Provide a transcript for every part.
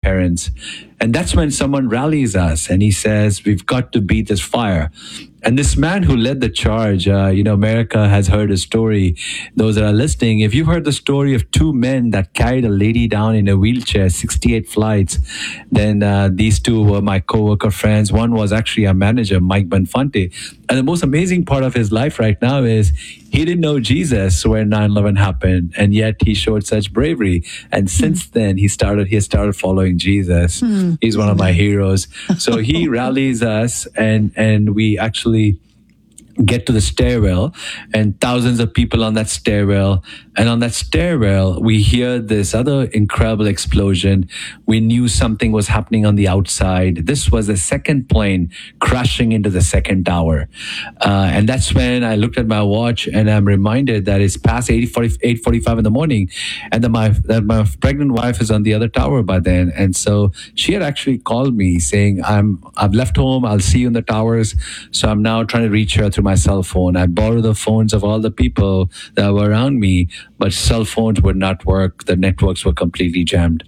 parents. And that's when someone rallies us and he says, we've got to beat this fire. And this man who led the charge, America has heard his story. Those that are listening, if you've heard the story of two men that carried a lady down in a wheelchair, 68 flights, then these two were my co-worker friends. One was actually our manager, Mike Bonfante. And the most amazing part of his life right now is he didn't know Jesus when 9/11 happened, and yet he showed such bravery. And since then, he started following Jesus. He's one of my heroes. So he rallies us, and we actually get to the stairwell, and thousands of people on that stairwell. And on that stairwell, we hear this other incredible explosion. We knew something was happening on the outside. This was the second plane crashing into the second tower. And that's when I looked at my watch and I'm reminded that it's past 8:45 in the morning, and that my pregnant wife is on the other tower by then. And so she had actually called me saying, I've left home. I'll see you in the towers. So I'm now trying to reach her through my cell phone. I borrowed the phones of all the people that were around me, but cell phones would not work. The networks were completely jammed.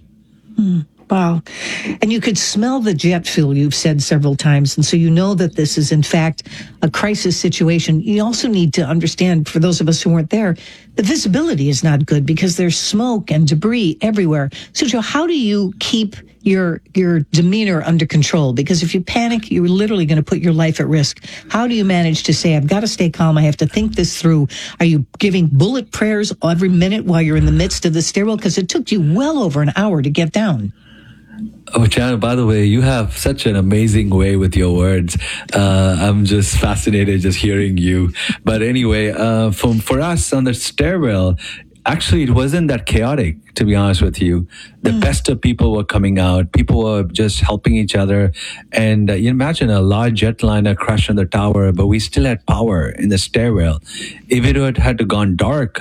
Wow. And you could smell the jet fuel, you've said several times. And so you know that this is, in fact, a crisis situation. You also need to understand, for those of us who weren't there, the visibility is not good because there's smoke and debris everywhere. So, Joe, how do you keep your demeanor under control? Because if you panic, you're literally going to put your life at risk. How do you manage to say, I've got to stay calm, I have to think this through? Are you giving bullet prayers every minute while you're in the midst of the stairwell? Because it took you well over an hour to get down. Oh, Chan, by the way, you have such an amazing way with your words. I'm just fascinated just hearing you. But anyway, for us on the stairwell, actually, it wasn't that chaotic, to be honest with you. The best of people were coming out. People were just helping each other. And you imagine a large jetliner crash on the tower, but we still had power in the stairwell. If it had to gone dark,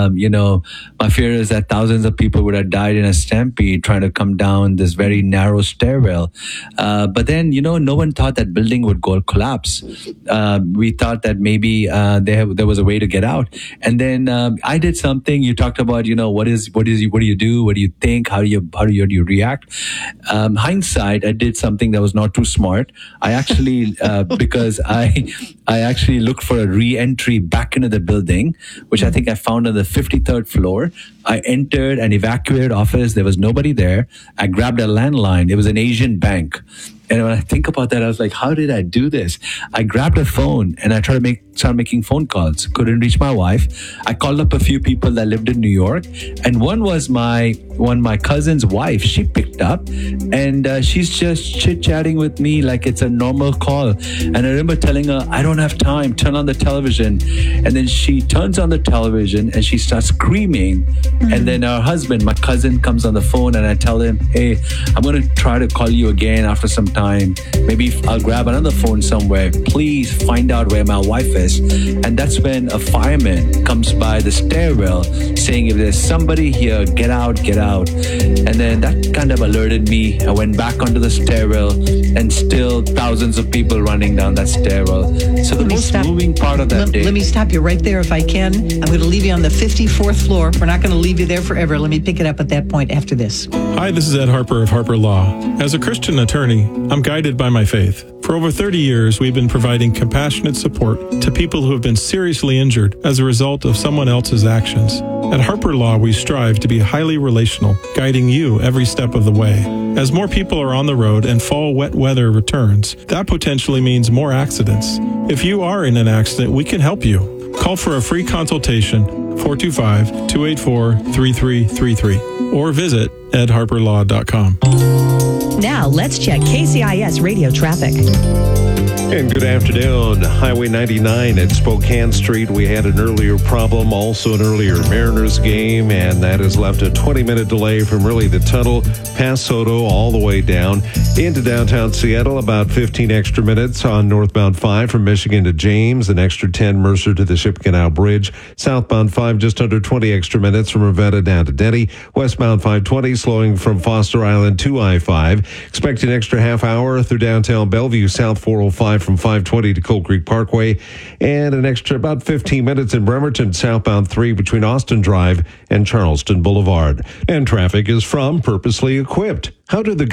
my fear is that thousands of people would have died in a stampede trying to come down this very narrow stairwell. But then, no one thought that building would collapse. We thought that maybe there was a way to get out. And then I did something. You talked about, what do you do? What do you think? How do you react? Hindsight, I did something that was not too smart. I actually, because I actually looked for a re-entry back into the building, which I think I found on the 53rd floor. I entered an evacuated office. There was nobody there. I grabbed a landline. It was an Asian bank. And when I think about that, I was like, how did I do this? I grabbed a phone and I tried to start making phone calls. Couldn't reach my wife. I called up a few people that lived in New York. And one was my cousin's wife. She picked up and she's just chit-chatting with me like it's a normal call. And I remember telling her, I don't have time. Turn on the television. And then she turns on the television and she starts screaming. And then her husband, my cousin, comes on the phone and I tell him, hey, I'm going to try to call you again after some time. Maybe I'll grab another phone somewhere. Please find out where my wife is. And that's when a fireman comes by the stairwell saying, if there's somebody here, get out, get out. And then that kind of alerted me. I went back onto the stairwell and still thousands of people running down that stairwell. So the most moving part of that day. Let me stop you right there if I can. I'm going to leave you on the 54th floor. We're not going to leave you there forever. Let me pick it up at that point after this. Hi, this is Ed Harper of Harper Law. As a Christian attorney, I'm guided by my faith. For over 30 years, we've been providing compassionate support to people who have been seriously injured as a result of someone else's actions. At Harper Law, we strive to be highly relational, guiding you every step of the way. As more people are on the road and fall wet weather returns, that potentially means more accidents. If you are in an accident, we can help you. Call for a free consultation, 425-284-3333, or visit edharperlaw.com. Now, let's check KCIS radio traffic. And good afternoon. Highway 99 at Spokane Street. We had an earlier problem, also an earlier Mariners game, and that has left a 20-minute delay from really the tunnel past Soto all the way down into downtown Seattle. About 15 extra minutes on northbound 5 from Michigan to James, an extra 10 Mercer to the Ship Canal Bridge. Southbound 5 just under 20 extra minutes from Ravenna down to Denny. Westbound 520 slowing from Foster Island to I-5. Expect an extra half hour through downtown Bellevue, South 405 from 520 to Cold Creek Parkway, and an extra about 15 minutes in Bremerton, southbound 3 between Austin Drive and Charleston Boulevard. And traffic is from Purposely Equipped. How did the